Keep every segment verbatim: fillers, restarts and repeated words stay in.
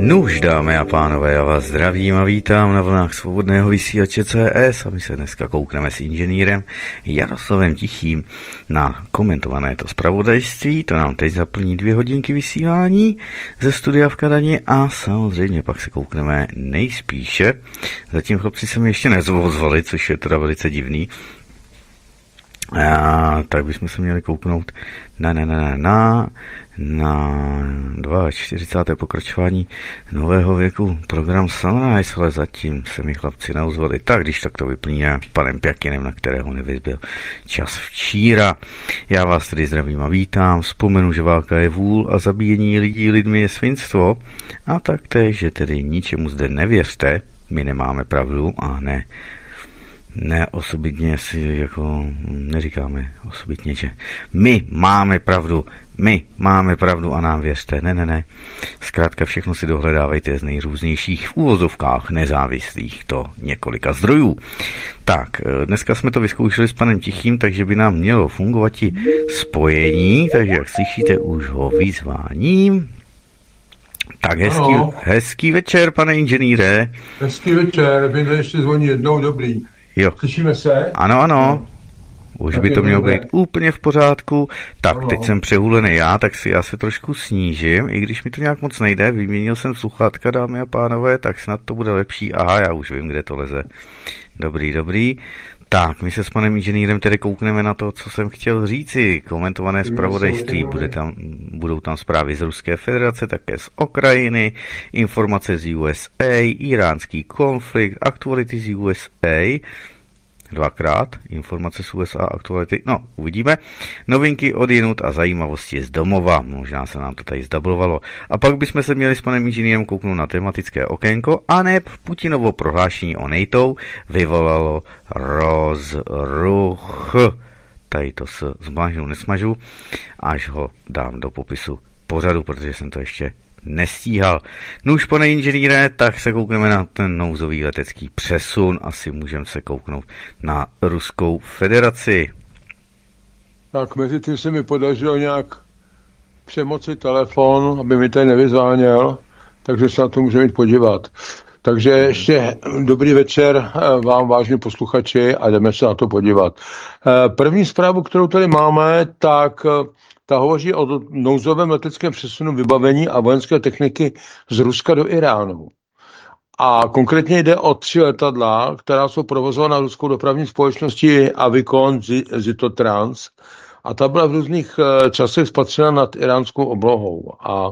Nuž, dámy a pánové, já vás zdravím a vítám na vlnách svobodného vysílače C S a my se dneska koukneme s inženýrem Jaroslavem Tichým na komentované to zpravodajství. To nám teď zaplní dvě hodinky vysílání ze studia v Kadani a samozřejmě pak se koukneme nejspíše. Zatím chlapci se mi ještě nezvozvali, což je teda velice divný. A tak bychom se měli kouknout na, na, na, na, na, na čtyřicáté druhé pokračování nového věku program Sunrise, ale zatím se mi chlapci neozvali. Tak když tak to vyplníme panem Pjakinem, na kterého nevyzbyl čas včíra. Já vás tedy zdravím a vítám. Vzpomenu, že válka je vůl a zabíjení lidí lidmi je svinstvo. A taktéž, že tedy ničemu zde nevěřte, my nemáme pravdu a ne Ne, osobitně si jako neříkáme osobitně, že my máme pravdu, my máme pravdu a nám věřte. Ne, ne, ne. Zkrátka všechno si dohledávejte z nejrůznějších v úvozovkách nezávislých to několika zdrojů. Tak, dneska jsme to vyzkoušeli s panem Tichým, takže by nám mělo fungovat i spojení, takže jak slyšíte, už ho vyzváním. Tak hezký, hezký večer, pane inženýre. Hezký večer, vy ještě zvoní jednou, dobrý. Jo. Slyšíme se? Ano, ano. Už tak by to mělo být úplně v pořádku. Tak, ano. Teď jsem přehulený já, tak si já se trošku snížím, i když mi to nějak moc nejde. Vyměnil jsem sluchátka, dámy a pánové, tak snad to bude lepší. Aha, já už vím, kde to leze. Dobrý, dobrý. Tak, my se s panem inženýrem tedy koukneme na to, co jsem chtěl říci. Komentované zpravodajství, bude tam, budou tam zprávy z Ruské federace, také z Ukrajiny, informace z U S A, iránský konflikt, aktuality z U S A, dvakrát, informace z U S A, aktuality, no, uvidíme, novinky odjinut a zajímavosti z domova, možná se nám to tady zdablovalo. A pak bychom se měli s panem inženýrem kouknout na tematické okénko, a neb Putinovo prohlášení o NATO vyvolalo rozruch. Tady to s zmážnu nesmažu, až ho dám do popisu pořadu, protože jsem to ještě nestíhal. No už, pane inženýre, tak se koukneme na ten nouzový letecký přesun. Asi můžeme se kouknout na Ruskou federaci. Tak mezi tím se mi podařilo nějak přemoci telefon, aby mi tady nevyzváněl, takže se na to můžeme jít podívat. Takže ještě dobrý večer vám, vážní posluchači, a jdeme se na to podívat. První zprávu, kterou tady máme, tak ta hovoří o nouzovém leteckém přesunu vybavení a vojenské techniky z Ruska do Iránu. A konkrétně jde o tři letadla, která jsou provozována ruskou dopravní společností Avicon Zitotrans. A ta byla v různých časech spatřena nad iránskou oblohou. A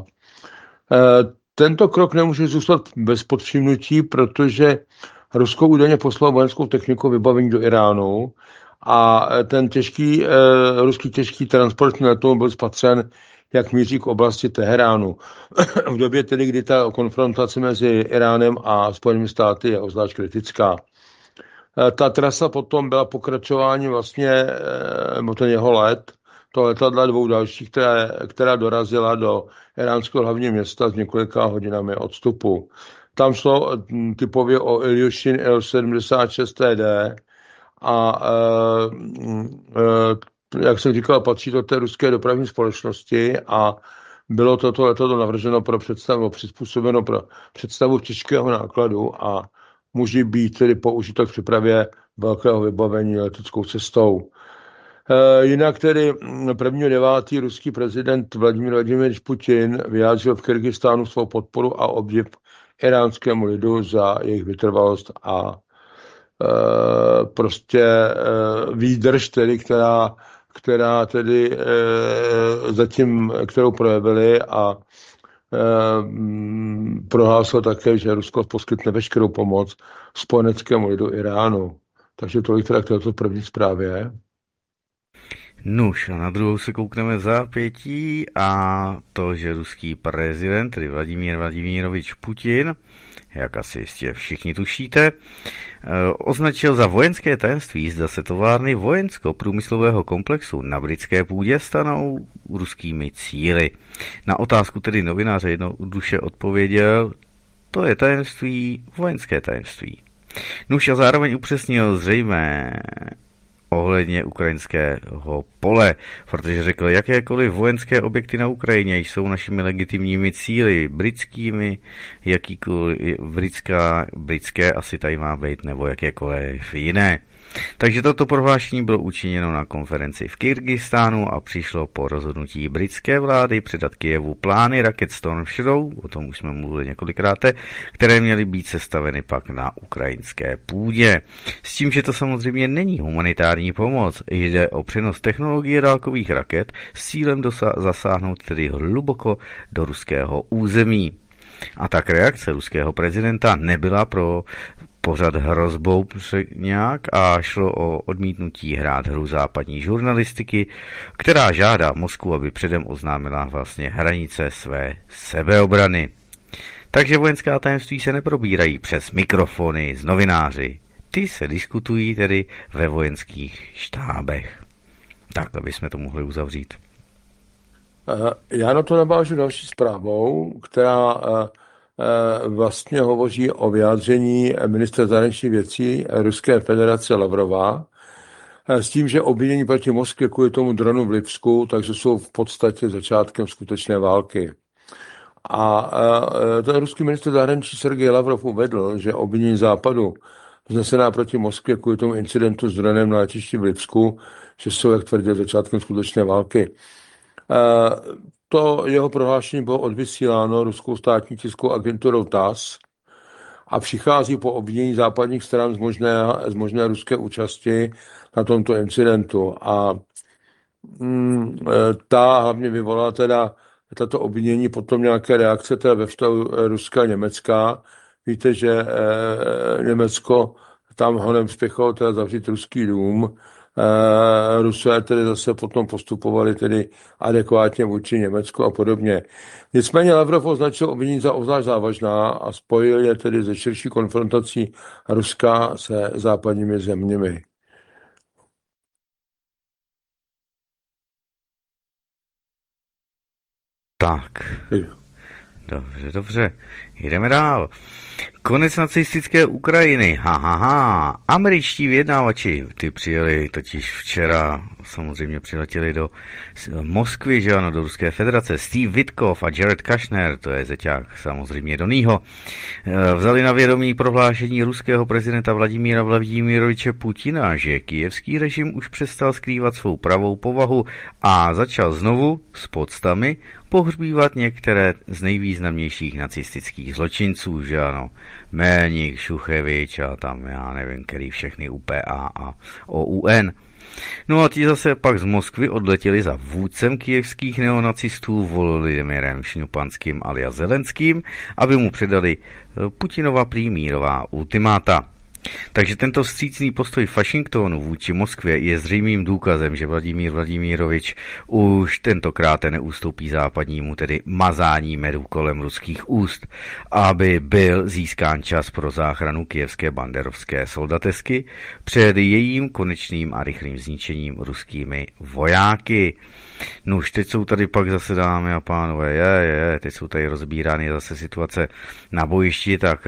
tento krok nemůže zůstat bez povšimnutí, protože Rusko údajně poslalo vojenskou techniku vybavení do Iránu a ten těžký, eh, ruský těžký transportní letoun byl spatřen, jak míří k oblasti Teheránu. V době tedy, kdy ta konfrontace mezi Iránem a Spojenými státy je obzvlášť kritická. Eh, ta trasa potom byla pokračování vlastně, eh, ten jeho let, to letadla dvou dalších, které, která dorazila do iránského hlavního města s několika hodinami odstupu. Tam šlo typově o Ilyushin Il sedmdesát šest T D a e, e, jak jsem říkal, patří to té ruské dopravní společnosti a bylo toto letadlo navrženo pro představu, přizpůsobeno pro představu těžkého nákladu a může být tedy použito k přípravě velkého vybavení leteckou cestou. E, jinak tedy prvního devátého ruský prezident Vladimír Vladimirovič Putin vyjádřil v Kyrgyzstánu svou podporu a obdiv iránskému lidu za jejich vytrvalost a e, prostě e, výdrž, tedy, která, která tedy e, zatím, kterou projevili a e, prohlásil také, že Rusko poskytne veškerou pomoc spojeneckému lidu Iránu. Takže tolik teda k této první zprávě. Nuž, a na druhou se koukneme zápětí a to, že ruský prezident, tedy Vladimír Vladimirovič Putin, jak asi jistě všichni tušíte, označil za vojenské tajemství, zda se továrny vojensko-průmyslového komplexu na britské půdě stanou ruskými cíli. Na otázku tedy novináře jednoduše odpověděl, to je tajemství, vojenské tajemství. Nuž a zároveň upřesnil zřejmé ohledně ukrajinského pole, protože řekl, jakékoliv vojenské objekty na Ukrajině jsou našimi legitimními cíli, britskými, jakýkoliv, britská, britské asi tady má být, nebo jakékoliv jiné. Takže toto prohlášení bylo učiněno na konferenci v Kyrgyzstánu a přišlo po rozhodnutí britské vlády předat Kyjevu plány raket Storm Shadow, o tom už jsme mluvili několikrát, které měly být sestaveny pak na ukrajinské půdě. S tím, že to samozřejmě není humanitární pomoc, jde o přenos technologie dálkových raket s cílem dosa- zasáhnout tedy hluboko do ruského území. A tak reakce ruského prezidenta nebyla pro pořad hrozbou nějak a šlo o odmítnutí hrát hru západní žurnalistiky, která žádá Moskvu, aby předem oznámila vlastně hranice své sebeobrany. Takže vojenská tajemství se neprobírají přes mikrofony s novináři. Ty se diskutují tedy ve vojenských štábech. Tak, aby jsme to mohli uzavřít. Já na to navážu další zprávou, která vlastně hovoří o vyjádření ministra zahraničních věcí Ruské federace Lavrova s tím, že obvinění proti Moskvě kvůli tomu dronu v Lipsku, takže jsou v podstatě začátkem skutečné války. A ten ruský ministr zahraničí Sergej Lavrov uvedl, že obvinění Západu vznesená proti Moskvě kvůli tomu incidentu s dronem na letišti v Lipsku, že jsou, jak tvrdil, začátkem skutečné války. To jeho prohlášení bylo odvysíláno ruskou státní tiskovou agenturou T A S S a přichází po obvinění západních stran z možné, z možné ruské účasti na tomto incidentu. A mm, ta hlavně vyvolala teda tato obvinění potom nějaké reakce teda ve vztahu Ruska a Německa. Víte, že eh, Německo tam honem spěchalo teda zavřít ruský dům. Uh, Rusové tedy zase potom postupovali tedy adekvátně vůči Německu a podobně. Nicméně Lavrov označil obvinění za obzvlášť závažná a spojil je tedy ze širší konfrontací Ruska se západními zeměmi. Tak. Dobře, dobře. Jdeme dál. Konec nacistické Ukrajiny. Ha, ha, ha. Američtí vyjednávači, ty přijeli totiž včera, samozřejmě přiletěli do Moskvy, že ano, do Ruské federace. Steve Witkoff a Jared Kushner, to je zeťák samozřejmě Donýho, vzali na vědomí prohlášení ruského prezidenta Vladimíra Vladimiroviče Putina, že kyjevský režim už přestal skrývat svou pravou povahu a začal znovu s podstami pohřbívat některé z nejvýznamnějších nacistických zločinců, že ano, Melník, Šuchevič a tam já nevím, který všechny U P A a O U N. No a ti zase pak z Moskvy odletěli za vůdcem kyjevských neonacistů Volodymyrem Šňupanským alias Zelenským, aby mu předali Putinova prý mírová ultimáta. Takže tento vstřícný postoj Washingtonu vůči Moskvě je zřejmým důkazem, že Vladimír Vladimirovič už tentokrát neustoupí západnímu, tedy mazání medu kolem ruských úst, aby byl získán čas pro záchranu kyjevské banderovské soldatesky před jejím konečným a rychlým zničením ruskými vojáky. No už teď jsou tady pak zase, dámy a pánové, je, je, teď jsou tady rozbírány zase situace na bojišti, tak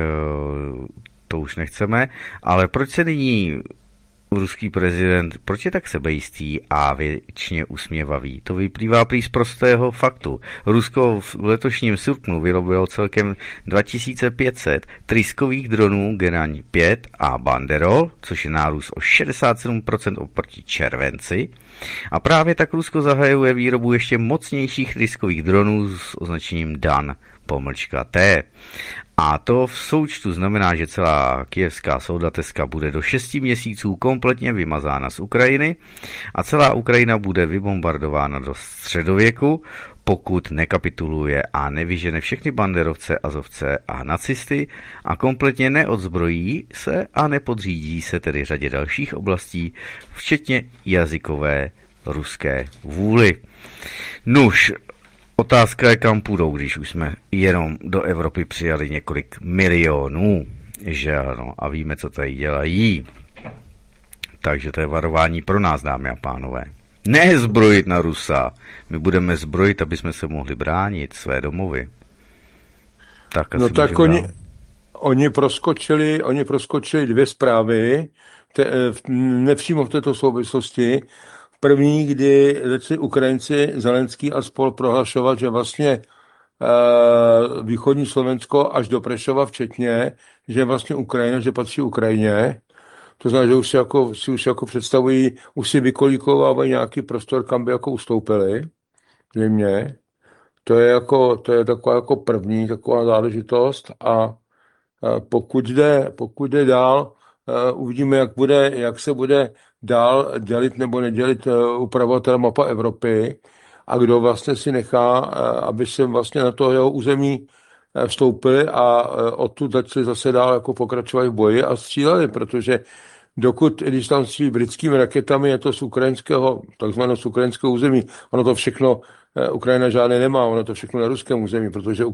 to už nechceme, ale proč se nyní ruský prezident, proč je tak sebejistý a věčně usměvavý? To vyplývá prý z prostého faktu. Rusko v letošním srpnu vyrobilo celkem dva tisíce pět set tryskových dronů Geraň pět a Banderol, což je nárůst o šedesát sedm procent oproti červenci. A právě tak Rusko zahajuje výrobu ještě mocnějších tryskových dronů s označením Dan pomlčka T. A to v součtu znamená, že celá kyjevská soldateska bude do šesti měsíců kompletně vymazána z Ukrajiny a celá Ukrajina bude vybombardována do středověku, pokud nekapituluje a nevyžene všechny banderovce, azovce a nacisty a kompletně neodzbrojí se a nepodřídí se tedy řadě dalších oblastí, včetně jazykové ruské vůli. Nuž, otázka je, kam půjdou, když už jsme jenom do Evropy přijali několik milionů, že ano, a víme, co tady dělají. Takže to je varování pro nás, dámy a pánové. Ne zbrojit na Rusa, my budeme zbrojit, aby jsme se mohli bránit své domovy. Tak asi no tak oni, oni, proskočili, oni proskočili dvě zprávy, te, nepřímo v této souvislosti. První, kdy začali Ukrajinci, Zelenský a spol prohlašovat, že vlastně e, východní Slovensko až do Prešova včetně, že je vlastně Ukrajina, že patří Ukrajině. To znamená, že už si, jako, si už jako představují, už si vykolíkovávají nějaký prostor, kam by jako ustoupili. Zřejmě. To je, jako, to je taková jako první taková záležitost a pokud jde, pokud jde dál, uvidíme, jak, bude, jak se bude dál dělit nebo nedělit upravovatel mapa Evropy a kdo vlastně si nechá, aby se vlastně na to jeho území vstoupili a odtud začali zase dál jako pokračovat v boji a stříleli, protože dokud, když tam střílí britskými raketami, je to z ukrajinského, takzvaného z ukrajinského území, ono to všechno, Ukrajina žádné nemá, ono to všechno na ruském území, protože